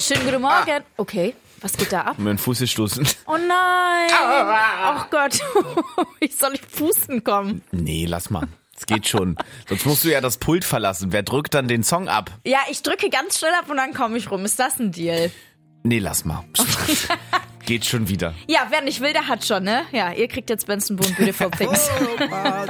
Schönen guten Morgen. Okay, was geht da ab? Mit dem Fuß gestoßen. Oh nein. Ach Gott. Ich soll nicht pusten kommen. Nee, lass mal. Es geht schon. Sonst musst du ja das Pult verlassen. Wer drückt dann den Song ab? Ja, ich drücke ganz schnell ab und dann komme ich rum. Ist das ein Deal? Nee, lass mal. Geht schon wieder. Ja, wer nicht will, der hat schon, ne? Ja, ihr kriegt jetzt Benson Boone Beautiful Things.